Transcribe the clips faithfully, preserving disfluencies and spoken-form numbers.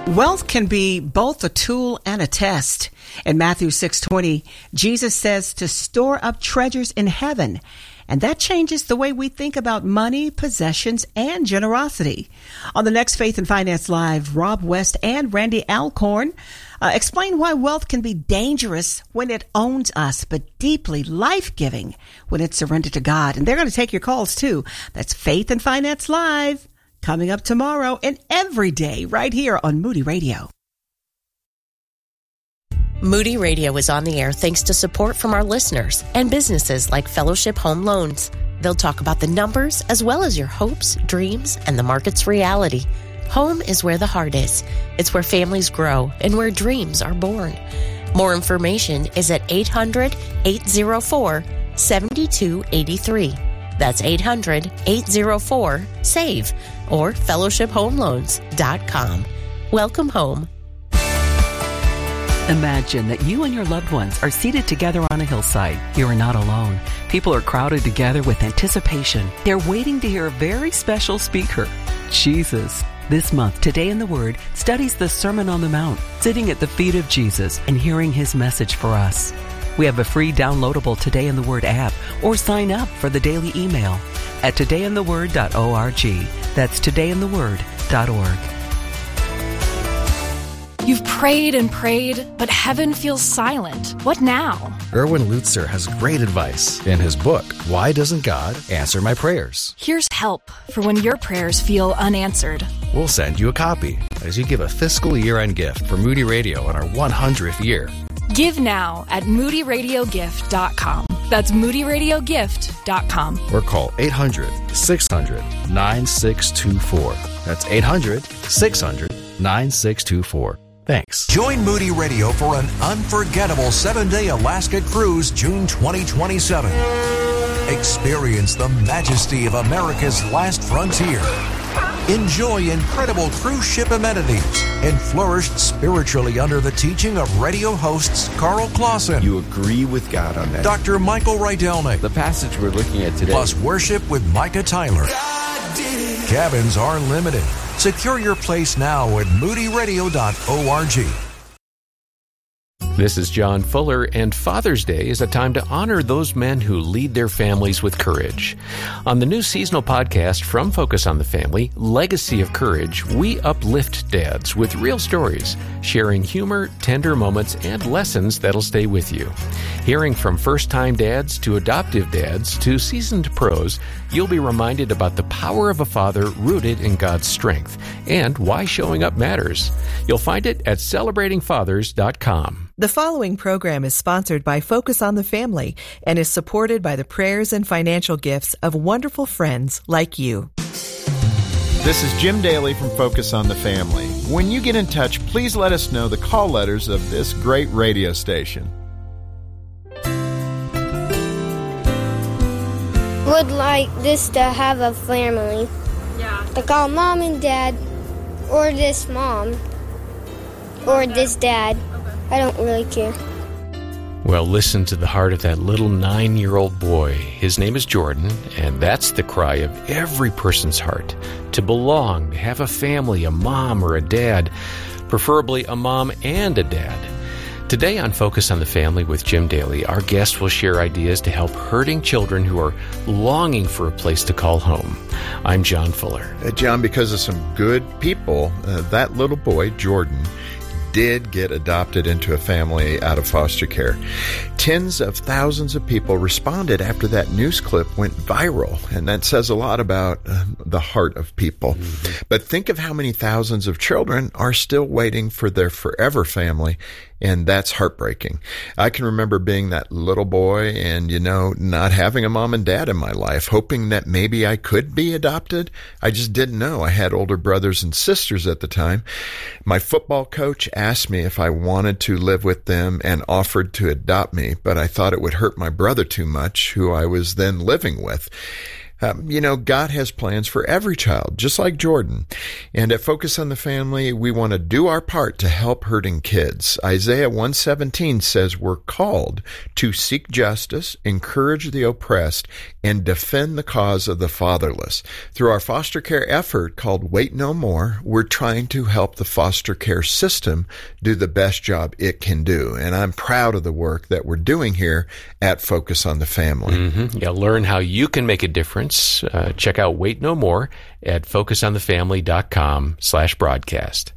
Wealth can be both a tool and a test. In Matthew six twenty, Jesus says to store up treasures in heaven, and that changes the way we think about money, possessions, and generosity. On the next Faith and Finance Live, Rob West and Randy Alcorn uh, explain why wealth can be dangerous when it owns us, but deeply life-giving when it's surrendered to God. And they're going to take your calls, too. That's Faith and Finance Live, coming up tomorrow and every day right here on Moody Radio. Moody Radio is on the air thanks to support from our listeners and businesses like Fellowship Home Loans. They'll talk about the numbers as well as your hopes, dreams, and the market's reality. Home is where the heart is. It's where families grow and where dreams are born. More information is at eight hundred, eight oh four, seven two eight three. That's eight hundred, eight oh four, S A V E or fellowship home loans dot com. Welcome home. Imagine that you and your loved ones are seated together on a hillside. You are not alone. People are crowded together with anticipation. They're waiting to hear a very special speaker, Jesus. This month, Today in the Word studies the Sermon on the Mount, sitting at the feet of Jesus and hearing his message for us. We have a free downloadable Today in the Word app, or sign up for the daily email at today in the word dot org. That's today in the word dot org. You've prayed and prayed, but heaven feels silent. What now? Erwin Lutzer has great advice in his book, Why Doesn't God Answer My Prayers? Here's help for when your prayers feel unanswered. We'll send you a copy as you give a fiscal year-end gift for Moody Radio in our one hundredth year. Give now at moody radio gift dot com. That's moody radio gift dot com. Or call eight hundred, six hundred, nine six two four. That's eight hundred, six hundred, nine six two four. Thanks. Join Moody Radio for an unforgettable seven-day Alaska cruise June twenty twenty-seven. Experience the majesty of America's last frontier. Enjoy incredible cruise ship amenities and flourish spiritually under the teaching of radio hosts Carl Clausen. You agree with God on that. Doctor Michael Rydelnik. The passage we're looking at today. Plus worship with Micah Tyler. Cabins are limited. Secure your place now at moody radio dot org. This is John Fuller, and Father's Day is a time to honor those men who lead their families with courage. On the new seasonal podcast from Focus on the Family, Legacy of Courage, we uplift dads with real stories, sharing humor, tender moments, and lessons that'll stay with you. Hearing from first-time dads to adoptive dads to seasoned pros, you'll be reminded about the power of a father rooted in God's strength and why showing up matters. You'll find it at celebrating fathers dot com. The following program is sponsored by Focus on the Family and is supported by the prayers and financial gifts of wonderful friends like you. This is Jim Daly from Focus on the Family. When you get in touch, please let us know the call letters of this great radio station. Would like this to have a family. Yeah. Like all mom and dad, or this mom, or okay. this dad. I don't really care. Well, listen to the heart of that little nine-year-old boy. His name is Jordan, and that's the cry of every person's heart. To belong, to have a family, a mom or a dad, preferably a mom and a dad. Today on Focus on the Family with Jim Daly, our guest will share ideas to help hurting children who are longing for a place to call home. I'm John Fuller. Uh, John, because of some good people, uh, that little boy, Jordan, did get adopted into a family out of foster care. Tens of thousands of people responded after that news clip went viral, and that says a lot about uh, the heart of people. Mm-hmm. But think of how many thousands of children are still waiting for their forever family, and that's heartbreaking. I can remember being that little boy and, you know, not having a mom and dad in my life, hoping that maybe I could be adopted. I just didn't know. I had older brothers and sisters at the time. My football coach asked me if I wanted to live with them and offered to adopt me, but I thought it would hurt my brother too much, who I was then living with. Um, you know, God has plans for every child, just like Jordan. And at Focus on the Family, we want to do our part to help hurting kids. Isaiah one seventeen says we're called to seek justice, encourage the oppressed, and defend the cause of the fatherless. Through our foster care effort called Wait No More, we're trying to help the foster care system do the best job it can do. And I'm proud of the work that we're doing here at Focus on the Family. Mm-hmm. Yeah, learn how you can make a difference. Uh, check out Wait No More at focus on the family dot com slash broadcast.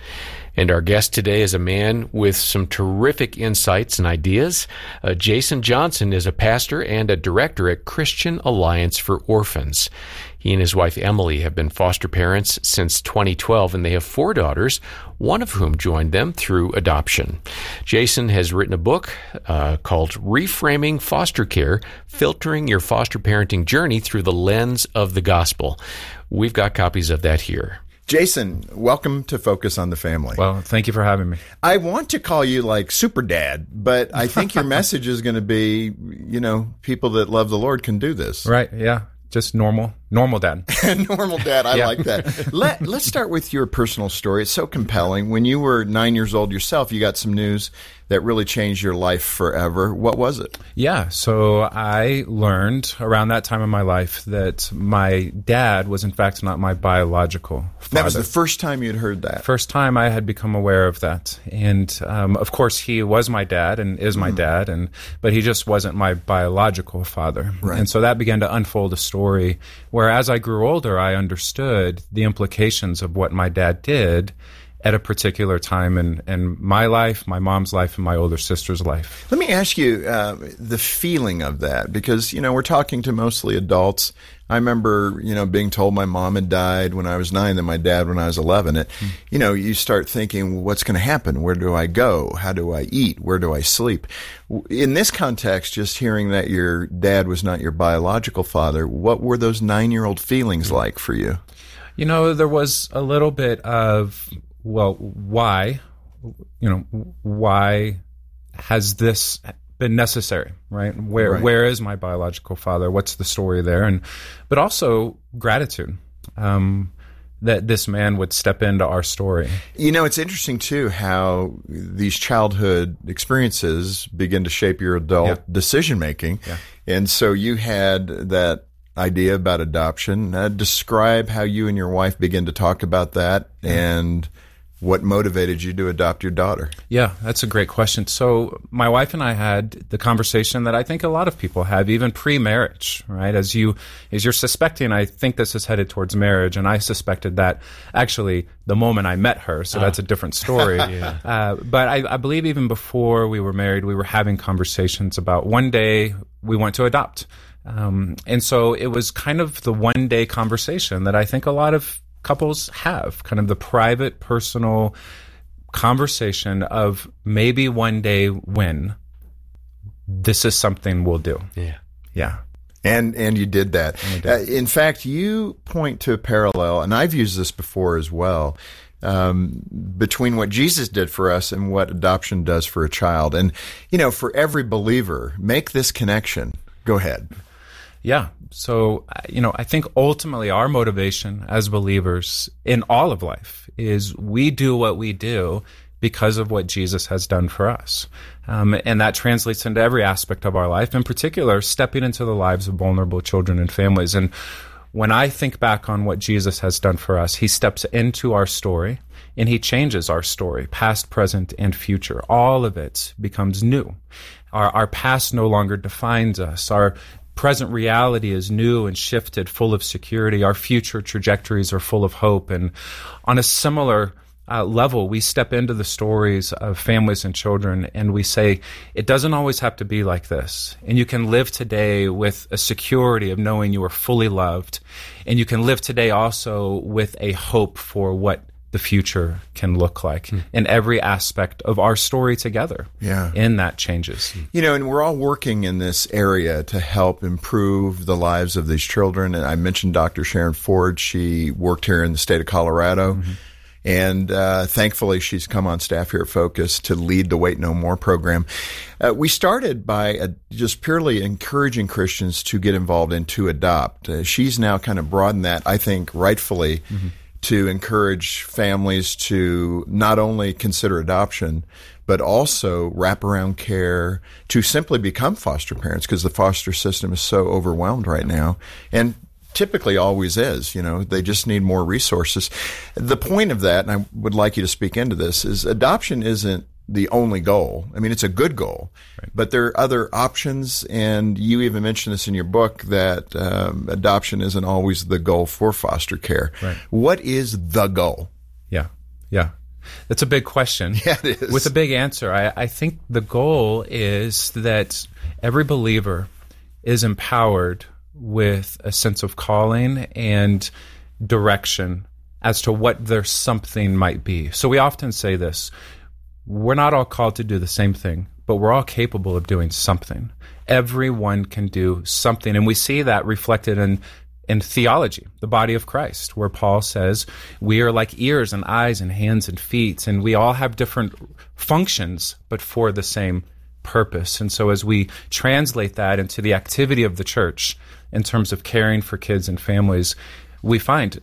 And our guest today is a man with some terrific insights and ideas. Uh, Jason Johnson is a pastor and a director at Christian Alliance for Orphans. He and his wife Emily have been foster parents since twenty twelve, and they have four daughters, one of whom joined them through adoption. Jason has written a book uh, called Reframing Foster Care, Filtering Your Foster Parenting Journey Through the Lens of the Gospel. We've got copies of that here. Jason, welcome to Focus on the Family. Well, thank you for having me. I want to call you like Super Dad, but I think your message is going to be, you know, people that love the Lord can do this. Right, yeah. Just normal, normal dad. Normal dad, I yeah. like that. Let, let's start with your personal story. It's so compelling. When you were nine years old yourself, you got some news that really changed your life forever. What was it? Yeah, so I learned around that time in my life that my dad was in fact not my biological father. That was the first time you'd heard that? First time I had become aware of that. And um, of course, he was my dad and is my mm. dad, and but he just wasn't my biological father. Right. And so that began to unfold a story where as I grew older, I understood the implications of what my dad did at a particular time in, in my life, my mom's life, and my older sister's life. Let me ask you uh, the feeling of that, because, you know, we're talking to mostly adults. I remember, you know, being told my mom had died when I was nine, then my dad when I was eleven. It, mm. You know, you start thinking, well, what's going to happen? Where do I go? How do I eat? Where do I sleep? In this context, just hearing that your dad was not your biological father, what were those nine-year-old feelings mm. like for you? You know, there was a little bit of, well, why, you know, why has this been necessary, right? Where, right. where is my biological father? What's the story there? And, but also gratitude, um, that this man would step into our story. You know, it's interesting too, how these childhood experiences begin to shape your adult yeah. decision making. Yeah. And so you had that idea about adoption. Uh, describe how you and your wife began to talk about that and what motivated you to adopt your daughter. Yeah, that's a great question. So my wife and I had the conversation that I think a lot of people have, even pre-marriage, right? As you, as you're suspecting, I think this is headed towards marriage, and I suspected that actually the moment I met her, so oh. that's a different story. yeah. uh, but I, I believe even before we were married, we were having conversations about one day we want to adopt. Um, and so it was kind of the one day conversation that I think a lot of couples have, kind of the private, personal conversation of maybe one day when this is something we'll do. Yeah. Yeah. And and you did that. Did. Uh, in fact, you point to a parallel, and I've used this before as well, um, between what Jesus did for us and what adoption does for a child. And, you know, for every believer, make this connection. Go ahead. Yeah. So, you know, I think ultimately our motivation as believers in all of life is we do what we do because of what Jesus has done for us. Um, and that translates into every aspect of our life, in particular, stepping into the lives of vulnerable children and families. And when I think back on what Jesus has done for us, he steps into our story and he changes our story, past, present, and future. All of it becomes new. Our, our past no longer defines us. Our present reality is new and shifted, full of security. Our future trajectories are full of hope. And on a similar uh, level, we step into the stories of families and children and we say, it doesn't always have to be like this. And you can live today with a security of knowing you are fully loved. And you can live today also with a hope for what the future can look like mm. in every aspect of our story together. Yeah. And that changes. You know, and we're all working in this area to help improve the lives of these children. And I mentioned Doctor Sharon Ford. She worked here in the state of Colorado. Mm-hmm. And uh, thankfully, she's come on staff here at Focus to lead the Wait No More program. Uh, we started by uh, just purely encouraging Christians to get involved and to adopt. Uh, she's now kind of broadened that, I think, rightfully, mm-hmm. to encourage families to not only consider adoption, but also wraparound care, to simply become foster parents, because the foster system is so overwhelmed right now. And typically always is, you know, they just need more resources. The point of that, and I would like you to speak into this, is adoption isn't the only goal. I mean, it's a good goal, right. But there are other options, and you even mentioned this in your book, that um, adoption isn't always the goal for foster care. Right. What is the goal? Yeah, yeah. That's a big question. Yeah, it is. With a big answer. I, I think the goal is that every believer is empowered with a sense of calling and direction as to what their something might be. So we often say this: we're not all called to do the same thing, but we're all capable of doing something. Everyone can do something, and we see that reflected in in theology, the body of Christ, where Paul says we are like ears and eyes and hands and feet, and we all have different functions, but for the same purpose. And so as we translate that into the activity of the church in terms of caring for kids and families, we find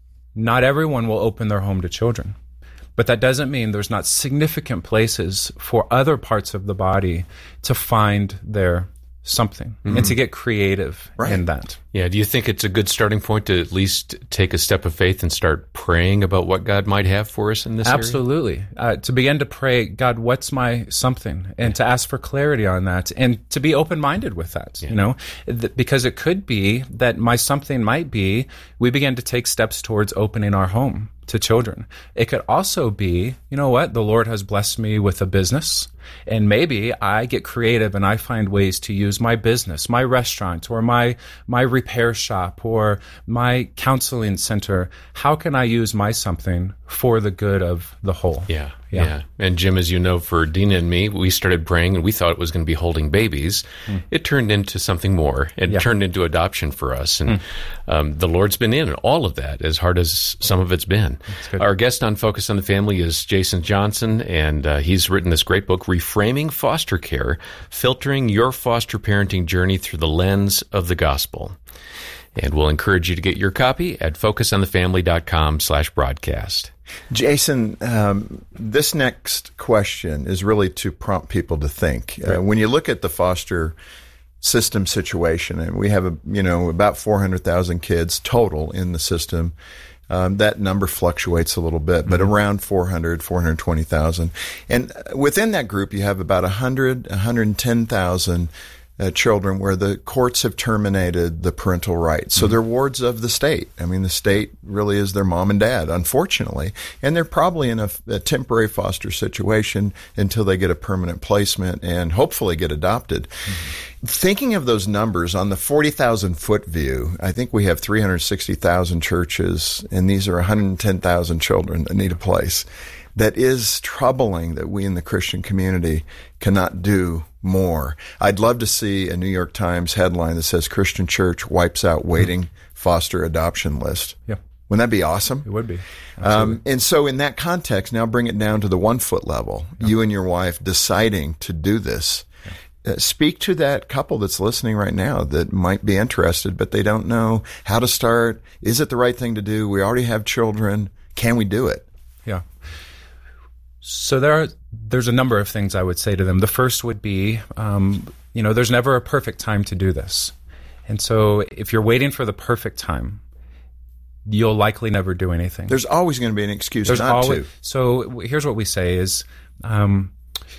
not everyone will open their home to children. But that doesn't mean there's not significant places for other parts of the body to find their something, mm-hmm. and to get creative right. in that. Yeah. Do you think it's a good starting point to at least take a step of faith and start praying about what God might have for us in this Absolutely. area? Absolutely. Uh, to begin to pray, God, what's my something? And to ask for clarity on that, and to be open-minded with that, yeah. you know, Th- because it could be that my something might be, we begin to take steps towards opening our home to children. It could also be, you know what, the Lord has blessed me with a business, and maybe I get creative and I find ways to use my business, my restaurant, or my my repair shop, or my counseling center. How can I use my something for the good of the whole? Yeah, yeah. yeah. And Jim, as you know, for Dina and me, we started praying and we thought it was going to be holding babies. Mm. It turned into something more. It yeah. turned into adoption for us. And mm. um, the Lord's been in all of that, as hard as some of it's been. Our guest on Focus on the Family is Jason Johnson, and uh, he's written this great book, Reframing Foster Care, Filtering Your Foster Parenting Journey Through the Lens of the Gospel. And we'll encourage you to get your copy at focusonthefamily.com slash broadcast. Jason, um, this next question is really to prompt people to think. Right. Uh, when you look at the foster system situation, and we have, a, you know, about four hundred thousand kids total in the system. Um, that number fluctuates a little bit, but mm-hmm. around four hundred, four hundred twenty thousand. And within that group, you have about one hundred, one hundred ten thousand uh, children where the courts have terminated the parental rights. So mm-hmm. they're wards of the state. I mean, the state really is their mom and dad, unfortunately. And they're probably in a, a temporary foster situation until they get a permanent placement and hopefully get adopted. Mm-hmm. Thinking of those numbers on the forty thousand foot view, I think we have three hundred sixty thousand churches, and these are one hundred ten thousand children that need a place. That is troubling that we in the Christian community cannot do more. I'd love to see a New York Times headline that says Christian Church wipes out waiting foster adoption list. Yeah. Wouldn't that be awesome? It would be. Um, and so in that context, now bring it down to the one foot level. Yeah. You and your wife deciding to do this. Uh, speak to that couple that's listening right now that might be interested, but they don't know how to start. Is it the right thing to do? We already have children. Can we do it? Yeah. So there are, there's a number of things I would say to them. The first would be, um, you know, there's never a perfect time to do this. And so if you're waiting for the perfect time, you'll likely never do anything. There's always going to be an excuse there's not always, to. So here's what we say is, um,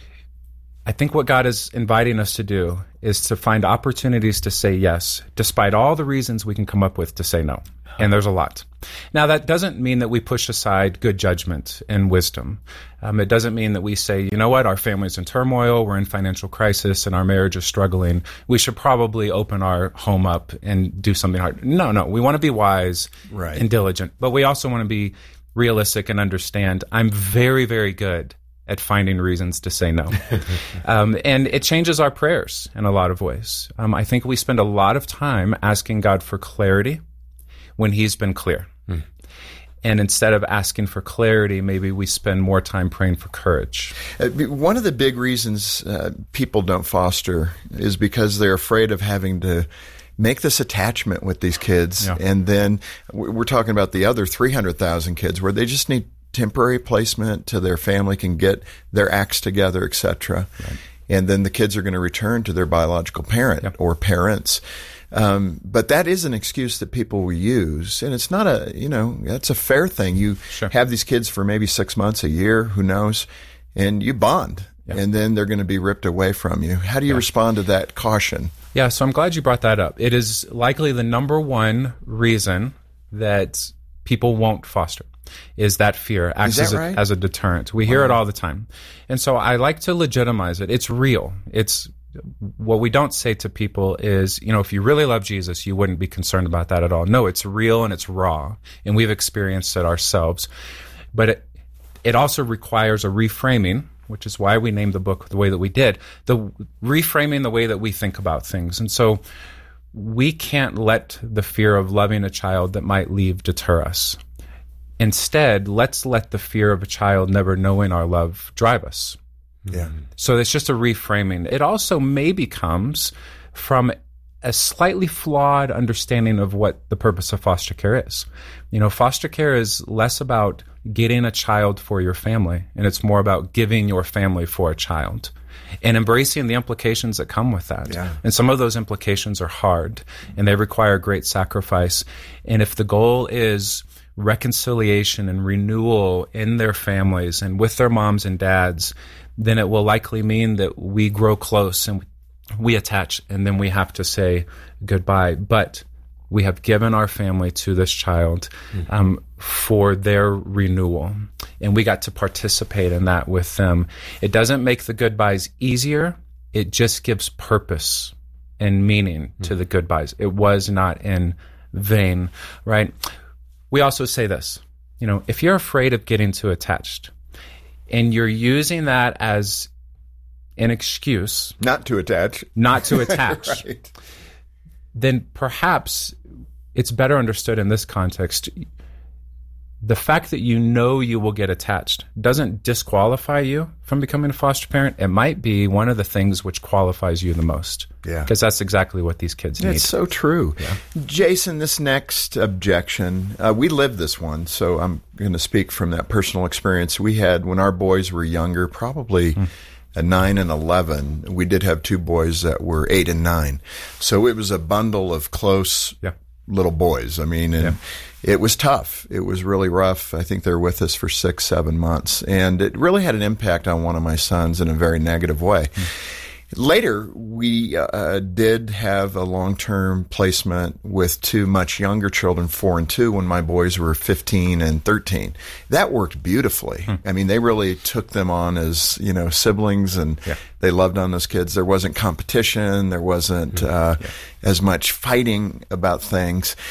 I think what God is inviting us to do is to find opportunities to say yes, despite all the reasons we can come up with to say no. And there's a lot. Now, that doesn't mean that we push aside good judgment and wisdom. Um, it doesn't mean that we say, you know what, our family's in turmoil, we're in financial crisis, and our marriage is struggling. We should probably open our home up and do something hard. No, no, we want to be wise right. and diligent. But we also want to be realistic and understand I'm very, very good at finding reasons to say no. um, and it changes our prayers in a lot of ways. Um, I think we spend a lot of time asking God for clarity when he's been clear. Hmm. And instead of asking for clarity, maybe we spend more time praying for courage. Uh, one of the big reasons uh, people don't foster is because they're afraid of having to make this attachment with these kids. Yeah. And then we're talking about the other three hundred thousand kids where they just need temporary placement till their family can get their acts together, et cetera. Right. And then the kids are going to return to their biological parent yep. or parents. Um, but that is an excuse that people will use. And it's not a, you know, that's a fair thing. You sure. have these kids for maybe six months, a year, who knows, and you bond. Yep. And then they're going to be ripped away from you. How do you yep. respond to that caution? Yeah, so I'm glad you brought that up. It is likely the number one reason that people won't foster. Is that fear acts that as, a, right? as a deterrent. We wow. hear it all the time. And so I like to legitimize it. It's real. It's what we don't say to people is, you know, if you really love Jesus, you wouldn't be concerned about that at all. No, it's real and it's raw, and we've experienced it ourselves. But it, it also requires a reframing, which is why we named the book the way that we did, the reframing the way that we think about things. And so we can't let the fear of loving a child that might leave deter us. Instead, let's let the fear of a child never knowing our love drive us. Yeah. So it's just a reframing. It also maybe comes from a slightly flawed understanding of what the purpose of foster care is. You know, foster care is less about getting a child for your family, and it's more about giving your family for a child and embracing the implications that come with that. Yeah. And some of those implications are hard, and they require great sacrifice. And if the goal is reconciliation and renewal in their families and with their moms and dads, then it will likely mean that we grow close and we attach, and then we have to say goodbye. But we have given our family to this child mm-hmm. um, for their renewal, and we got to participate in that with them. It doesn't make the goodbyes easier. It just gives purpose and meaning mm-hmm. to the goodbyes. It was not in vain, right? We also say this, you know, if you're afraid of getting too attached and you're using that as an excuse not to attach, not to attach, right. then perhaps it's better understood in this context. The fact that you know you will get attached doesn't disqualify you from becoming a foster parent. It might be one of the things which qualifies you the most. Yeah. Because that's exactly what these kids need. It's so true. Yeah. Jason, this next objection, uh, we lived this one, so I'm going to speak from that personal experience we had when our boys were younger, probably mm. at nine and eleven. We did have two boys that were eight and nine. So it was a bundle of close yeah. little boys. I mean, and yeah. it was tough. It was really rough. I think they were with us for six, seven months. And it really had an impact on one of my sons in a very negative way. Mm. Later, we uh, did have a long-term placement with two much younger children, four and two, when my boys were fifteen and thirteen. That worked beautifully. Hmm. I mean, they really took them on as, you know, siblings, and yeah. they loved on those kids. There wasn't competition. There wasn't uh, yeah. as much fighting about things.